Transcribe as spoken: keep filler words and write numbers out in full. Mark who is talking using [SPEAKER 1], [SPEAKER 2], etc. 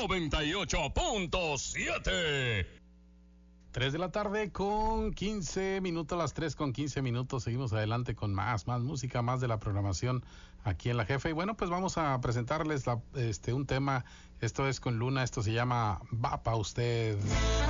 [SPEAKER 1] noventa y ocho punto siete.
[SPEAKER 2] tres de la tarde con quince minutos, las tres con quince minutos. Seguimos adelante con más, más música, más de la programación aquí en La Jefa. Y bueno, pues vamos a presentarles la, este, un tema. Esto es con Luna, esto se llama Va Pa' Usted.